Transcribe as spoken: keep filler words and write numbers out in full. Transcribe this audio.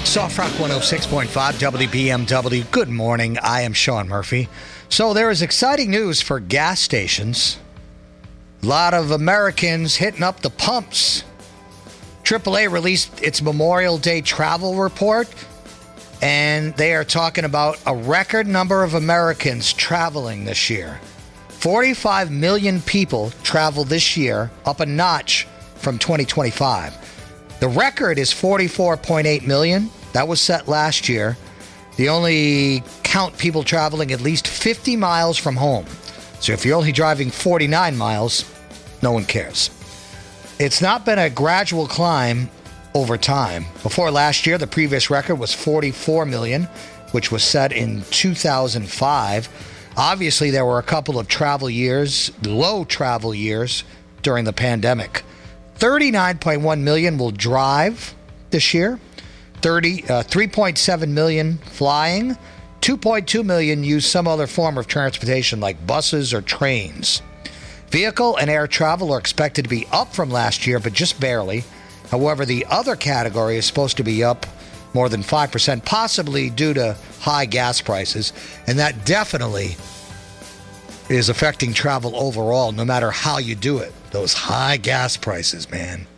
Soft Rock one oh six point five W B M W. Good morning. I am Sean Murphy. So there is exciting news for gas stations. A lot of Americans hitting up the pumps. triple A released its Memorial Day travel report, and they are talking about a record number of Americans traveling this year. forty-five million people travel this year, up a notch from twenty twenty-five. The record is forty-four point eight million. That was set last year. They only count people traveling at least fifty miles from home. So if you're only driving forty-nine miles, no one cares. It's not been a gradual climb over time. Before last year, the previous record was forty-four million, which was set in two thousand five. Obviously, there were a couple of travel years, low travel years during the pandemic. thirty-nine point one million will drive this year. thirty, uh, three point seven million flying. two point two million use some other form of transportation like buses or trains. Vehicle and air travel are expected to be up from last year, but just barely. However, the other category is supposed to be up more than five percent, possibly due to high gas prices. And that definitely is affecting travel overall, no matter how you do it. Those high gas prices, man.